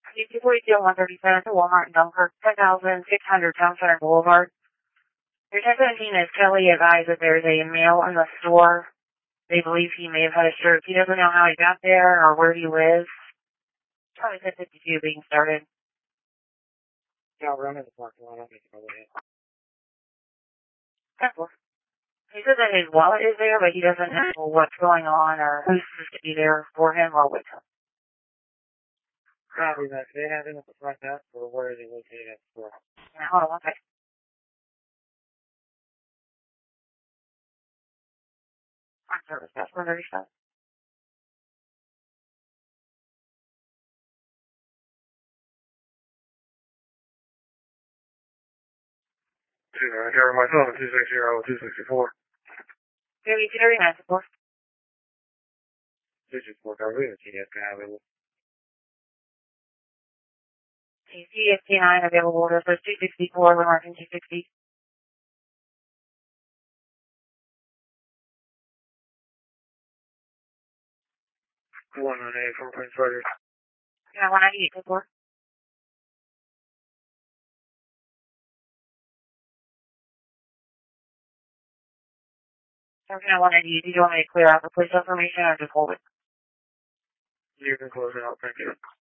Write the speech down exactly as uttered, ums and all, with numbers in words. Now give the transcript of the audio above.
two forty-two one thirty-seven to Walmart in Dunkirk, ten thousand six hundred Town Center Boulevard. Your ten seventeen is Kelly advised that there's a male in the store. They believe he may have had a stroke. He doesn't know how he got there or where he lives. Probably ten fifty-two being started. Yeah, I'll run in the parking lot. I'll make it over here. ten four. He said that his wallet is there, but he doesn't know what's going on or who's supposed to be there for him or with him. Copy that. They have him at the front desk, or where is he located at the store? Yeah, hold on one second. Front service, that's one thirty-seven. Two, I got my phone, two six zero, two sixty-four. thirty-two thirty-nine, support. two sixty-four, copy. T S K available. C S K nine available. This is two sixty-four, we're marking two sixty. one ninety-eight from Prince Frederick. Yeah, one ninety-eight, support. Okay, one ninety-eight, do you want me to clear out the police information or just hold it? You can close it out, thank you.